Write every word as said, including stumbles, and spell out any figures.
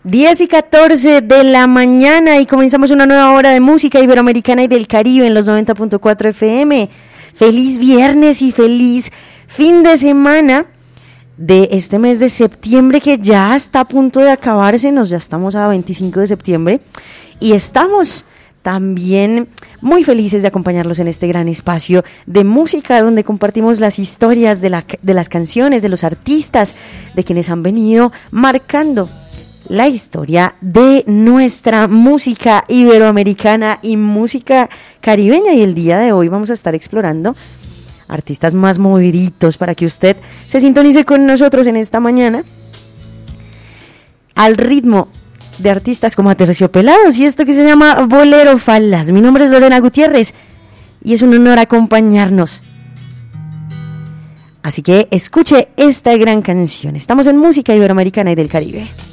diez y catorce de la mañana y comenzamos una nueva hora de música iberoamericana y del Caribe en los noventa punto cuatro F M. Feliz viernes y feliz fin de semana de este mes de septiembre que ya está a punto de acabarse. Nos ya estamos a veinticinco de septiembre y estamos también muy felices de acompañarlos en este gran espacio de música donde compartimos las historias de, la, de las canciones, de los artistas, de quienes han venido marcando la historia de nuestra música iberoamericana y música caribeña. Y el día de hoy vamos a estar explorando artistas más moviditos para que usted se sintonice con nosotros en esta mañana al ritmo de artistas como Aterciopelados y esto que se llama Bolero Faldas. Mi nombre es Lorena Gutiérrez y es un honor acompañarnos. Así que escuche esta gran canción. Estamos en música iberoamericana y del Caribe.